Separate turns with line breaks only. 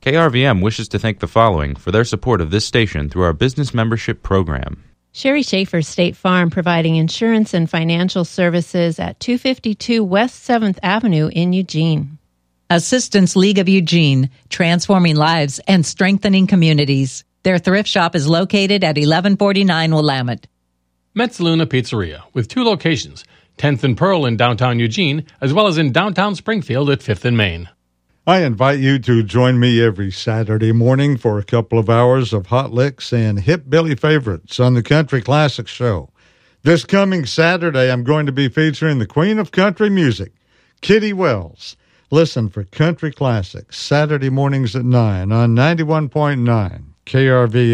KRVM wishes to thank the following for their support of this station through our business membership program.
Sherry Schaefer State Farm, providing insurance and financial services at 252 West 7th Avenue in Eugene.
Assistance League of Eugene, transforming lives and strengthening communities. Their thrift shop is located at 1149 Willamette.
Metzaluna Pizzeria, with 2 locations, 10th and Pearl in downtown Eugene, as well as in downtown Springfield at 5th and Main.
I invite you to join me every Saturday morning for a couple of hours of hot licks and hip Billy favorites on the Country Classics Show. This coming Saturday, I'm going to be featuring the Queen of Country Music, Kitty Wells. Listen for Country Classics, Saturday mornings at 9 on 91.9 KRV.